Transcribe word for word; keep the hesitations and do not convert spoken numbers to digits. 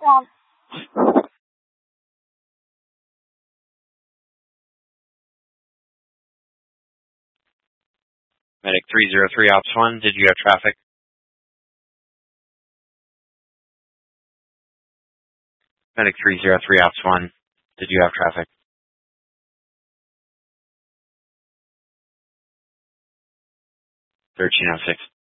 Medic three zero three, Ops one, did you have traffic? Medic three zero three, Ops one, did you have traffic? thirteen oh six.